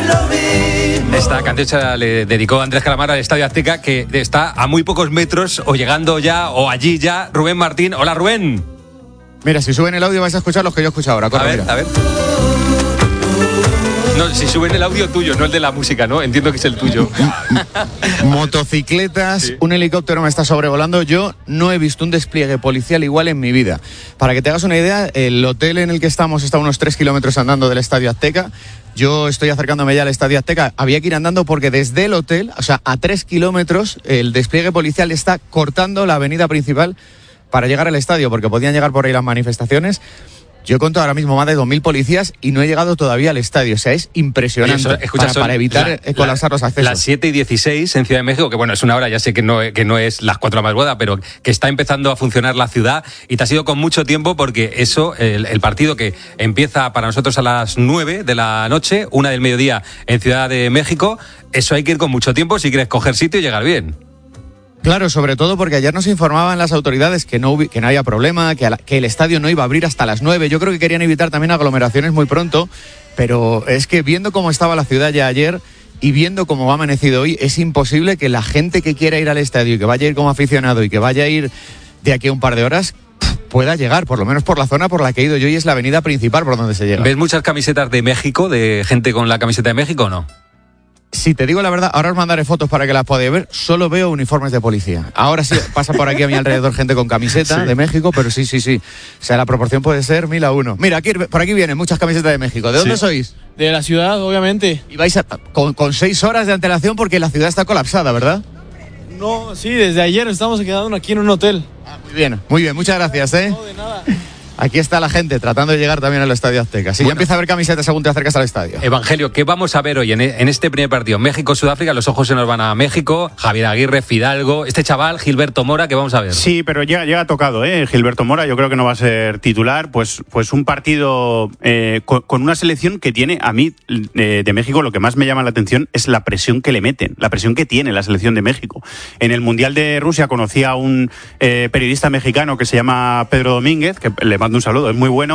Esta canción se le dedicó Andrés Calamaro al Estadio Azteca, que está a muy pocos metros, o llegando ya, o allí ya, Rubén Martín. Hola, Rubén. Mira, si suben el audio vais a escuchar los que yo escucho ahora. Corre, a ver. No, si suben el audio tuyo, no el de la música, ¿no? Entiendo que es el tuyo. Motocicletas, sí. Un helicóptero me está sobrevolando. Yo no he visto un despliegue policial igual en mi vida. Para que te hagas una idea, el hotel en el que estamos está a unos 3 kilómetros andando del Estadio Azteca. Yo estoy acercándome ya al Estadio Azteca. Había que ir andando porque desde el hotel, o sea, a 3 kilómetros, el despliegue policial está cortando la avenida principal para llegar al estadio, porque podían llegar por ahí las manifestaciones. Yo he contado ahora mismo más de 2.000 policías y no he llegado todavía al estadio. O sea, es impresionante. Oye, escucha, para evitar colapsar los accesos. Las 7:16 en Ciudad de México, que bueno, es una hora, ya sé que no es las 4 más boda, pero que está empezando a funcionar la ciudad, y te has ido con mucho tiempo porque eso, el partido que empieza para nosotros a las 9 de la noche, 1 del mediodía en Ciudad de México, eso hay que ir con mucho tiempo si quieres coger sitio y llegar bien. Claro, sobre todo porque ayer nos informaban las autoridades que no había problema, que el estadio no iba a abrir hasta las 9. Yo creo que querían evitar también aglomeraciones muy pronto, pero es que viendo cómo estaba la ciudad ya ayer y viendo cómo ha amanecido hoy, es imposible que la gente que quiera ir al estadio y que vaya a ir como aficionado y que vaya a ir de aquí a un par de horas pueda llegar, por lo menos por la zona por la que he ido yo, y es la avenida principal por donde se llega. ¿Ves muchas camisetas de México, de gente con la camiseta de México o no? Si te digo la verdad, ahora os mandaré fotos para que las podáis ver. Solo veo uniformes de policía. Ahora sí pasa por aquí a mi alrededor gente con camiseta de México, pero sí. O sea, la proporción puede ser 1000-1. Mira, aquí, por aquí vienen muchas camisetas de México. ¿De dónde sois? De la ciudad, obviamente. Y vais con 6 horas de antelación porque la ciudad está colapsada, ¿verdad? No, sí, desde ayer estamos quedando aquí en un hotel. Muy bien, muchas gracias, ¿eh? No, de nada. Aquí está la gente tratando de llegar también al Estadio Azteca. Sí, bueno, ya empieza a haber camisetas según te acercas al estadio. Evangelio, ¿qué vamos a ver hoy en este primer partido? México-Sudáfrica, los ojos se nos van a México. Javier Aguirre, Fidalgo, este chaval, Gilberto Mora, ¿qué vamos a ver? Sí, pero llega tocado, Gilberto Mora, yo creo que no va a ser titular. Pues un partido con una selección que tiene, a mí, de México, lo que más me llama la atención es la presión que le meten, la presión que tiene la selección de México. En el Mundial de Rusia conocí a un periodista mexicano que se llama Pedro Domínguez, que le mando un saludo, es muy bueno.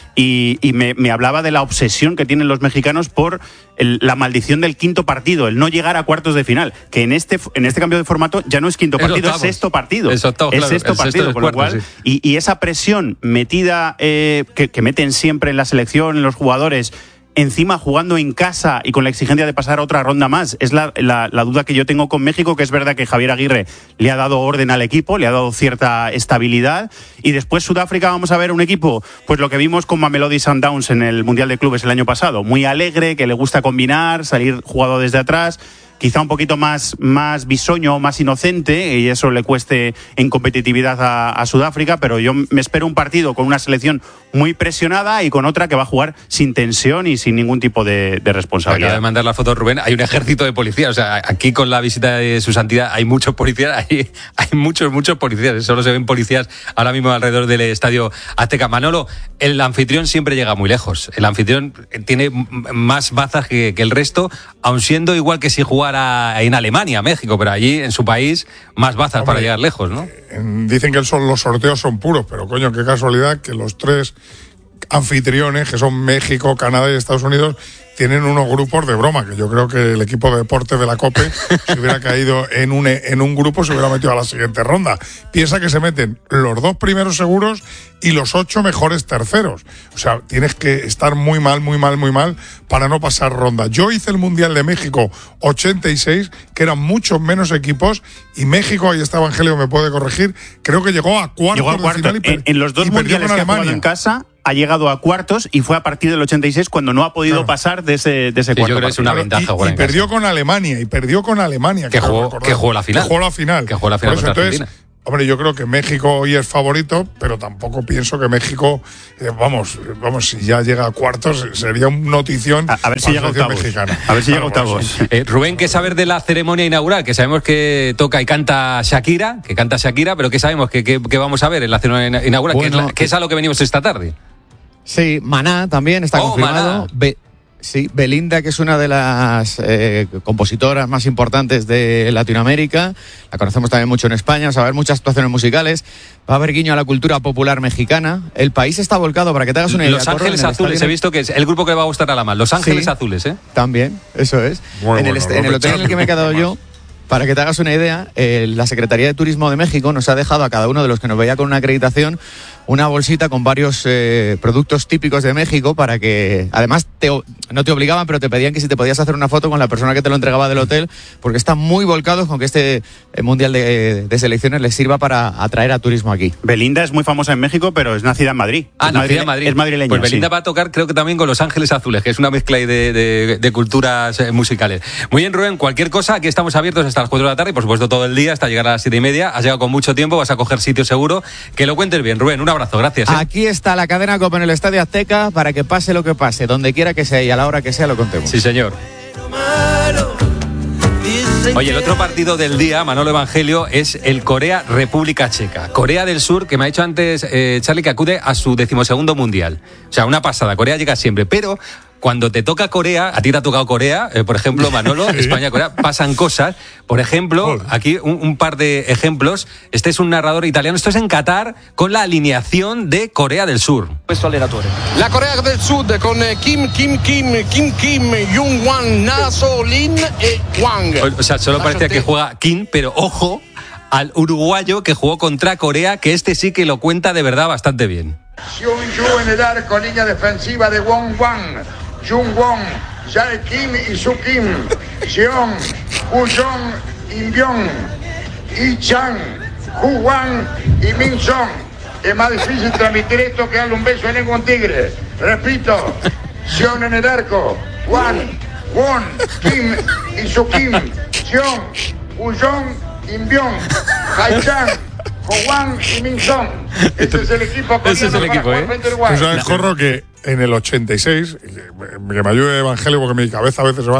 Y me hablaba de la obsesión que tienen los mexicanos por la maldición del quinto partido, el no llegar a cuartos de final, que en este cambio de formato ya no es quinto partido, es sexto partido. Es octavo, claro, sexto partido, con lo cual, sí. y esa presión metida que meten siempre en la selección, en los jugadores, encima jugando en casa y con la exigencia de pasar a otra ronda más. Es la duda que yo tengo con México, que es verdad que Javier Aguirre le ha dado orden al equipo, le ha dado cierta estabilidad, y después Sudáfrica vamos a ver un equipo, pues lo que vimos con Mamelodi Sundowns en el Mundial de Clubes el año pasado, muy alegre, que le gusta combinar, salir jugado desde atrás, quizá un poquito más bisoño, más inocente, y eso le cueste en competitividad a Sudáfrica, pero yo me espero un partido con una selección muy presionada y con otra que va a jugar sin tensión y sin ningún tipo de responsabilidad. Acaba de mandar la foto, Rubén, hay un ejército de policías, o sea, aquí con la visita de su santidad hay muchos policías, hay muchos policías, solo se ven policías ahora mismo alrededor del Estadio Azteca. Manolo, el anfitrión siempre llega muy lejos, el anfitrión tiene más bazas que el resto, aun siendo igual que si jugara en Alemania, México, pero allí en su país más bazas para llegar lejos, ¿no? Dicen que los sorteos son puros, pero coño, qué casualidad que los 3 anfitriones, que son México, Canadá y Estados Unidos, tienen unos grupos de broma, que yo creo que el equipo de deportes de la COPE, si hubiera caído en un grupo, se hubiera metido a la siguiente ronda. Piensa que se meten los 2 primeros seguros y los 8 mejores terceros. O sea, tienes que estar muy mal para no pasar ronda. Yo hice el Mundial de México 86, que eran muchos menos equipos, y México, ahí está Evangelio, me puede corregir, creo que llegó a cuartos de final en los 2 mundiales que ha jugado en casa ha llegado a cuartos, y fue a partir del 86 cuando no ha podido pasar de ese cuarto. Yo creo que es una ventaja. Y perdió con Alemania, que jugó la final. Que jugó la final contra Argentina. Hombre, yo creo que México hoy es favorito, pero tampoco pienso que México, vamos, si ya llega a cuartos, sería un notición a ver si llega a octavos. Mexicana. A ver si llega a octavos. Rubén, ¿qué saber de la ceremonia inaugural? Que sabemos que toca y canta Shakira, pero ¿qué sabemos? ¿Qué vamos a ver en la ceremonia inaugural? Bueno, ¿Qué es a lo que venimos esta tarde? Sí, Maná también está confirmado. Sí, Belinda, que es una de las compositoras más importantes de Latinoamérica, la conocemos también mucho en España, va a haber muchas actuaciones musicales, va a haber guiño a la cultura popular mexicana. El país está volcado, para que te hagas una idea. Los Ángeles Azules, he visto que es el grupo que le va a gustar a la más. Los Ángeles Azules, ¿eh? También, eso es. En el hotel en el que me he quedado yo, para que te hagas una idea, la Secretaría de Turismo de México nos ha dejado a cada uno de los que nos veía con una acreditación una bolsita con varios productos típicos de México, para que, además, no te obligaban, pero te pedían que si te podías hacer una foto con la persona que te lo entregaba del hotel, porque están muy volcados con que este Mundial de Selecciones les sirva para atraer a turismo aquí. Belinda es muy famosa en México, pero es nacida en Madrid. Nacida en Madrid. Es madrileña. Pues Belinda sí. va a tocar, creo que también con Los Ángeles Azules, que es una mezcla de culturas musicales. Muy bien, Rubén, cualquier cosa, aquí estamos abiertos hasta las 4 de la tarde y, por supuesto, todo el día hasta llegar a las 7:30. Has llegado con mucho tiempo, vas a coger sitio seguro. Que lo cuentes bien, Rubén. Un abrazo, gracias. Aquí está la cadena COPE en el Estadio Azteca para que pase lo que pase, donde quiera que sea y a la hora que sea lo contemos. Sí, señor. Oye, el otro partido del día, Manolo Evangelio, es el Corea-República Checa. Corea del Sur, que me ha dicho antes Charlie, que acude a su 12º Mundial. O sea, una pasada. Corea llega siempre, pero cuando te toca Corea, a ti te ha tocado Corea, por ejemplo, Manolo, Sí. España-Corea, pasan cosas. Por ejemplo, aquí un par de ejemplos. Este es un narrador italiano. Esto es en Qatar, con la alineación de Corea del Sur. La Corea del Sud con Kim, Jung-Wan, Na, So, Lin e Wang. O sea, solo parecía que juega Kim, pero ojo al uruguayo que jugó contra Corea, que este sí que lo cuenta de verdad bastante bien. Seung-Yu en el arco, línea defensiva de Wong-Wan, Jung-Won, Jae Kim y Su Kim, Jeon, Woo-Jong, In-byong, I-Chan, Hu-Wan y Min-Song. Es más difícil transmitir esto que darle un beso en lengua a un tigre. Repito, Seon en el arco, Wan, Won, Kim y Su Kim, Jeon, Woo-Jong, In-byong, Hai-Chan, Ho-Wan y Min-Song. Ese es el equipo coreano. Ese es el equipo, para jugar frente a Uruguay. Tú sabes, Jorro, que en el 86, que me ayude Evangelio porque mi cabeza a veces se va,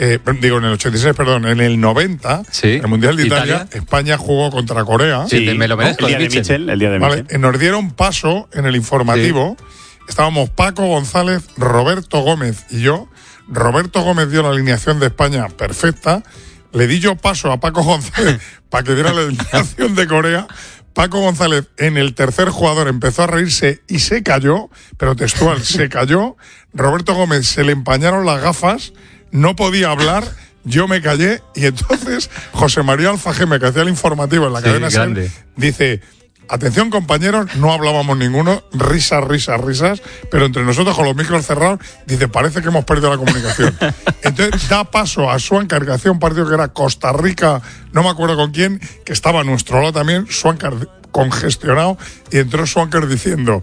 en el 86, perdón, en el 90, Sí. en el Mundial de Italia, Italia. España jugó contra Corea. Sí, me lo merezco, El día de Mitchell. Mitchell. El día de Vale, Mitchell. nos dieron paso en el informativo. Estábamos Paco González, Roberto Gómez y yo. Roberto Gómez dio la alineación de España perfecta. Le di yo paso a Paco González para que diera la alineación de Corea. Paco González, en el tercer jugador, empezó a reírse y se cayó, pero textual, se cayó. Roberto Gómez se le empañaron las gafas, no podía hablar. Yo me callé y entonces José María Alfajeme, que hacía el informativo en la Sí, cadena SER, grande. dice: atención, compañeros, no hablábamos ninguno, risas, pero entre nosotros con los micros cerrados, dice, parece que hemos perdido la comunicación. Entonces da paso a Swankar, que hacía un partido que era Costa Rica, no me acuerdo con quién, que estaba a nuestro lado también, Swankar congestionado, y entró Swankar diciendo,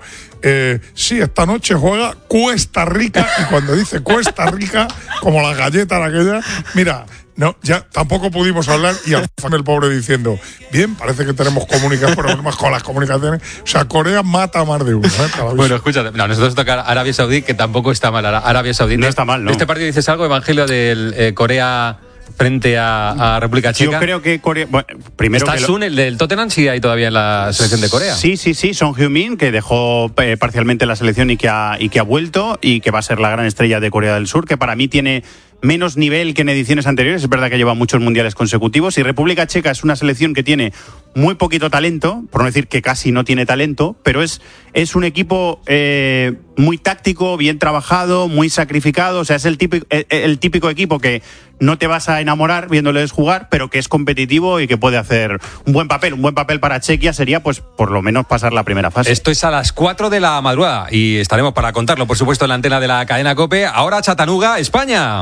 sí, esta noche juega Cuesta Rica, y cuando dice Cuesta Rica, como la galleta aquella, mira, no, ya tampoco pudimos hablar y al fan el pobre diciendo, bien, parece que tenemos problemas con las comunicaciones. O sea, Corea mata a más de uno. Bueno, escúchate, no, nosotros toca Arabia Saudí, que tampoco está mal. Arabia Saudí No está mal, ¿no? ¿De este partido dices algo, Evangelio, del Corea frente a República Checa? Yo creo que Corea. Bueno, primero ¿Está que Sun, el del Tottenham, sigue ahí todavía en la selección de Corea? Sí, Son Heung-min, que dejó parcialmente la selección y que ha vuelto y que va a ser la gran estrella de Corea del Sur, que para mí tiene menos nivel que en ediciones anteriores. Es verdad que lleva muchos mundiales consecutivos. Y República Checa es una selección que tiene muy poquito talento, por no decir que casi no tiene talento, pero es un equipo muy táctico, bien trabajado, muy sacrificado. O sea, es el típico equipo que no te vas a enamorar viéndoles jugar, pero que es competitivo y que puede hacer un buen papel. Un buen papel para Chequia sería, pues, por lo menos pasar la primera fase. Esto es a las 4 de la madrugada y estaremos para contarlo, por supuesto, en la antena de la cadena COPE. Ahora Chattanooga, España.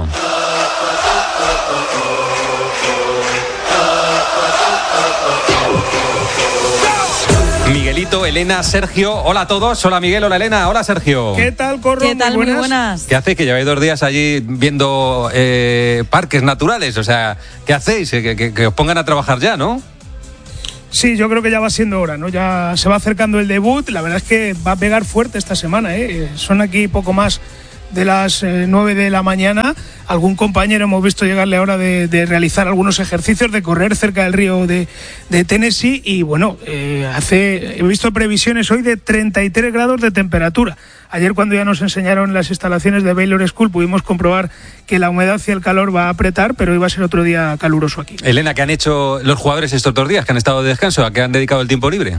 Miguelito, Elena, Sergio, hola a todos. Hola Miguel, hola Elena, hola Sergio. ¿Qué tal, Corro? ¿Qué tal? Muy buenas. ¿Qué hacéis? Que lleváis 2 días allí viendo parques naturales. O sea, ¿qué hacéis? Que os pongan a trabajar ya, ¿no? Sí, yo creo que ya va siendo hora, ¿no? Ya se va acercando el debut. La verdad es que va a pegar fuerte esta semana, ¿eh? Son aquí poco más de las 9 de la mañana. Algún compañero hemos visto llegarle ahora de realizar algunos ejercicios, de correr cerca del río de Tennessee y bueno, he visto previsiones hoy de 33 grados de temperatura. Ayer, cuando ya nos enseñaron las instalaciones de Baylor School, pudimos comprobar que la humedad y el calor va a apretar, pero hoy va a ser otro día caluroso aquí. Elena, ¿qué han hecho los jugadores estos 2 días que han estado de descanso? ¿A qué han dedicado el tiempo libre?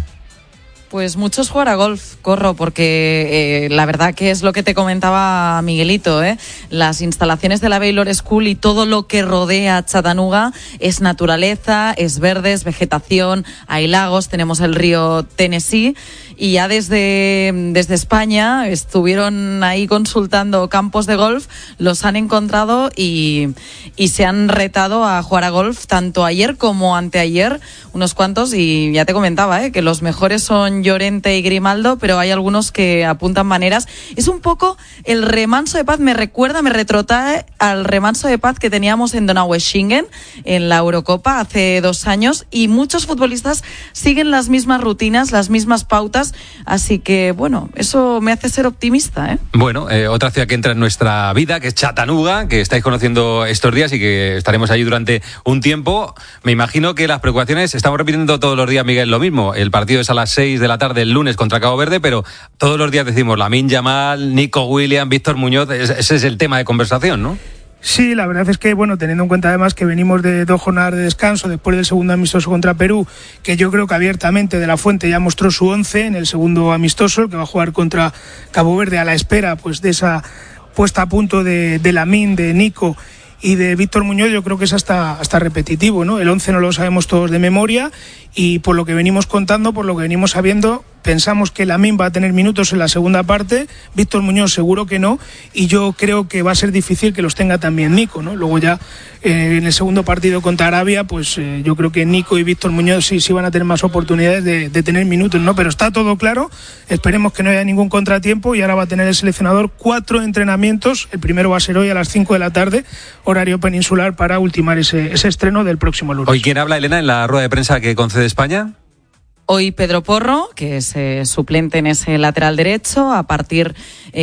Pues muchos jugar a golf, Corro, porque la verdad que es lo que te comentaba Miguelito, las instalaciones de la Baylor School y todo lo que rodea Chattanooga es naturaleza, es verde, es vegetación, hay lagos, tenemos el río Tennessee y ya desde España estuvieron ahí consultando campos de golf, los han encontrado y se han retado a jugar a golf tanto ayer como anteayer, unos cuantos, y ya te comentaba que los mejores son Llorente y Grimaldo, pero hay algunos que apuntan maneras. Es un poco el remanso de paz, me retrotrae al remanso de paz que teníamos en Donaueschingen en la Eurocopa hace 2 años, y muchos futbolistas siguen las mismas rutinas, las mismas pautas, así que bueno, eso me hace ser optimista. Bueno, otra ciudad que entra en nuestra vida, que es Chattanooga, que estáis conociendo estos días y que estaremos allí durante un tiempo. Me imagino que las preocupaciones, estamos repitiendo todos los días, Miguel, lo mismo. El partido es a las 6 de la tarde el lunes contra Cabo Verde, pero todos los días decimos Lamine Yamal, Nico Williams, Víctor Muñoz, ese es el tema de conversación, ¿no? Sí, la verdad es que, bueno, teniendo en cuenta además que venimos de 2 jornadas de descanso después del segundo amistoso contra Perú, que yo creo que abiertamente De La Fuente ya mostró su 11 en el segundo amistoso, el que va a jugar contra Cabo Verde, a la espera pues de esa puesta a punto de Lamine, de Nico y de Víctor Muñoz. Yo creo que es hasta repetitivo, ¿no? El 11 no lo sabemos todos de memoria, y por lo que venimos contando, por lo que venimos sabiendo, pensamos que Lamine va a tener minutos en la segunda parte, Víctor Muñoz seguro que no, y yo creo que va a ser difícil que los tenga también Nico, ¿no? Luego ya en el segundo partido contra Arabia, pues yo creo que Nico y Víctor Muñoz sí van a tener más oportunidades de tener minutos, ¿no? Pero está todo claro, esperemos que no haya ningún contratiempo, y ahora va a tener el seleccionador 4 entrenamientos, el primero va a ser hoy a las 5 de la tarde, horario peninsular, para ultimar ese estreno del próximo lunes. ¿Hoy quién habla, Elena, en la rueda de prensa que concede España? Hoy Pedro Porro, que es suplente en ese lateral derecho, a partir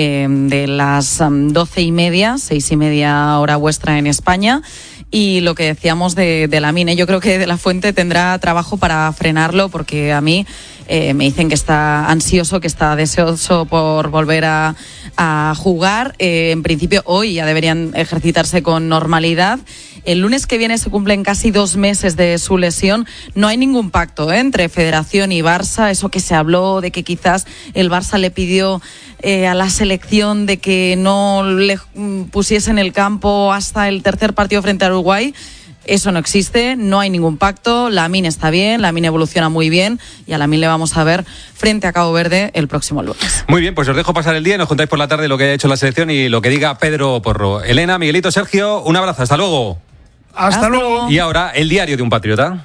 de las 12:30, 6:30 hora vuestra en España. Y lo que decíamos de Lamine, yo creo que De La Fuente tendrá trabajo para frenarlo, porque a mí me dicen que está ansioso, que está deseoso por volver a jugar. En principio hoy ya deberían ejercitarse con normalidad. El lunes que viene se cumplen casi 2 meses de su lesión. No hay ningún pacto entre Federación y Barça. Eso que se habló de que quizás el Barça le pidió a la selección de que no le pusiese en el campo hasta el tercer partido frente a Uruguay. Eso no existe, no hay ningún pacto. Lamine está bien, Lamine evoluciona muy bien, y a Lamine le vamos a ver frente a Cabo Verde el próximo lunes. Muy bien, pues os dejo pasar el día y nos contáis por la tarde lo que haya hecho la selección y lo que diga Pedro Porro. Elena, Miguelito, Sergio, un abrazo, hasta luego. Hasta luego. Y ahora, el diario de un patriota.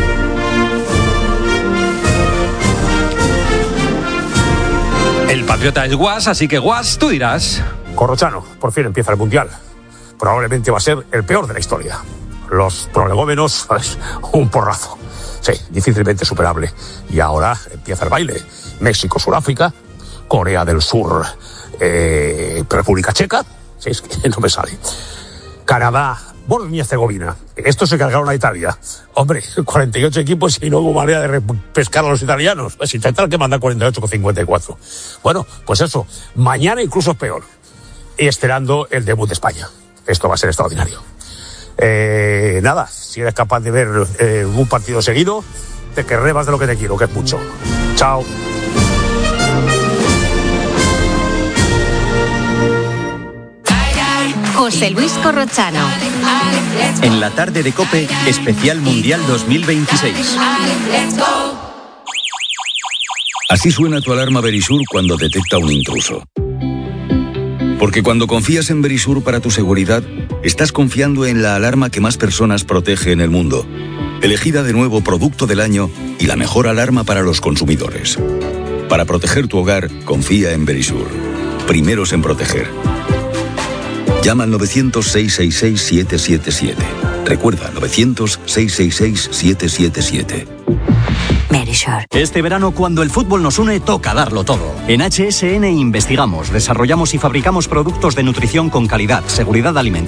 El patriota es Guas, así que Guas, tú dirás. Corrochano, por fin empieza el Mundial. Probablemente va a ser el peor de la historia. Los prolegómenos, un porrazo. Sí, difícilmente superable. Y ahora empieza el baile. México, Sudáfrica, Corea del Sur, República Checa. Sí, es que no me sale. Canadá, Bosnia-Herzegovina. Esto se cargaron a Italia. Hombre, 48 equipos y no hubo manera de pescar a los italianos. Pues intentar que manda 48 con 54. Bueno, pues eso. Mañana incluso es peor. Y esperando el debut de España. Esto va a ser extraordinario. Nada, si eres capaz de ver un partido seguido, te querré más de lo que te quiero, que es mucho. Chao. José Luis Corrochano. En la tarde de COPE, especial Mundial 2026. Así suena tu alarma Verisur cuando detecta un intruso. Porque cuando confías en Verisur para tu seguridad, estás confiando en la alarma que más personas protege en el mundo. Elegida de nuevo Producto del Año y la mejor alarma para los consumidores. Para proteger tu hogar, confía en Verisur. Primeros en proteger. Llama al 900-666-777. Recuerda, 900-666-777. Verisur. Este verano, cuando el fútbol nos une, toca darlo todo. En HSN investigamos, desarrollamos y fabricamos productos de nutrición con calidad, seguridad alimentaria.